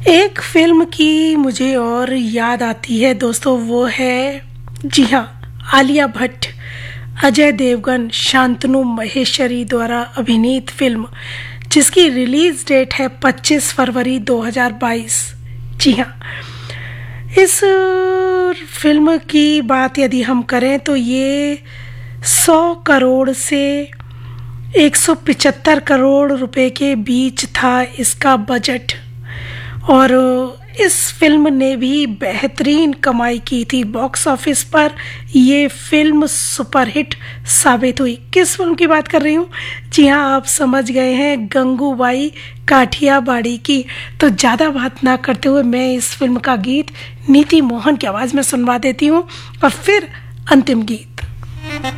एक फिल्म की मुझे और याद आती है दोस्तों, वो है, जी हाँ, आलिया भट्ट, अजय देवगन, शांतनु महेश्वरी द्वारा अभिनीत फिल्म जिसकी रिलीज डेट है 25 फरवरी 2022। जी हाँ, इस फिल्म की बात यदि हम करें तो ये 100 करोड़ से 175 करोड़ रुपए के बीच था इसका बजट। और इस फिल्म ने भी बेहतरीन कमाई की थी बॉक्स ऑफिस पर। ये फिल्म सुपरहिट साबित हुई। किस फिल्म की बात कर रही हूँ? जी हाँ, आप समझ गए हैं, गंगूबाई काठियावाड़ी की। तो ज़्यादा बात ना करते हुए मैं इस फिल्म का गीत नीति मोहन की आवाज़ में सुनवा देती हूँ और फिर अंतिम गीत।